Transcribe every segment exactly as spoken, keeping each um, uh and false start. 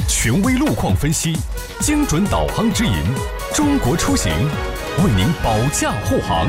权威路况分析，精准导航指引，中国出行为您保驾护航。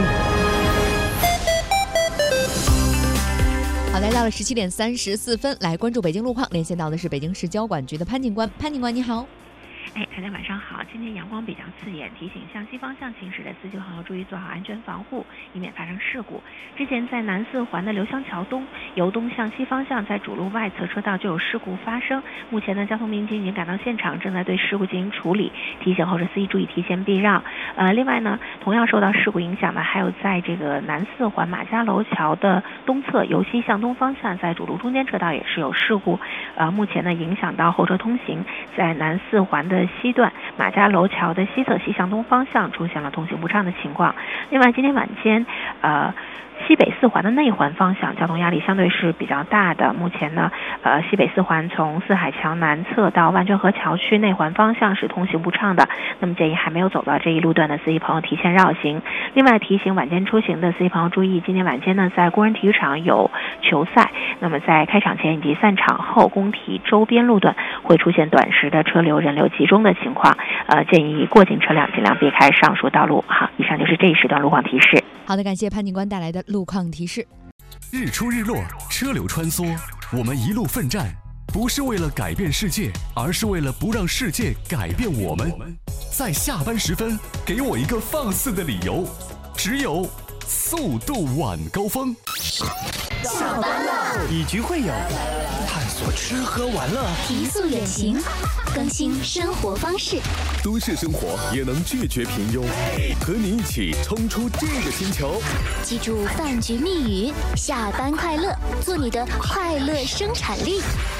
好，来到了十七点三十四分，来关注北京路况，连线到的是北京市交管局的潘警官。潘警官，你好。 哎，大家晚上好。今天阳光比较刺眼，提醒向西方向行驶的司机朋友注意做好安全防护，以免发生事故。之前在南四环的刘香桥东，由东向西方向在主路外侧车道就有事故发生。目前呢，交通民警已经赶到现场，正在对事故进行处理，提醒后车司机注意提前避让。呃，另外呢，同样受到事故影响的还有在这个南四环马家楼桥的东侧，由西向东方向在主路中间车道也是有事故。呃，目前呢，影响到后车通行，在南四环的西段马家楼桥的西侧西向东方向出现了通行不畅的情况。另外，今天晚间，呃。西北四环的内环方向交通压力相对是比较大的。目前呢，呃，西北四环从四海桥南侧到万泉河桥区内环方向是通行不畅的。那么建议还没有走到这一路段的司机朋友提前绕行。另外提醒晚间出行的司机朋友注意，今天晚间呢在工人体育场有球赛，那么在开场前以及散场后，工体周边路段会出现短时的车流人流集中的情况，呃，建议过境车辆尽量避开上述道路。好，以上就是这一时段路况提示。 好的，感谢潘警官带来的路况提示。 日出日落，车流穿梭，我们一路奋战，不是为了改变世界，而是为了不让世界改变我们。在下班时分，给我一个放肆的理由，只有速度晚高峰。 下班了，以局会友，探索吃喝玩乐， 提速远行，更新生活方式。 都市生活也能拒绝平庸，和你一起冲出这个星球。 记住饭局密语：下班快乐，做你的快乐生产力。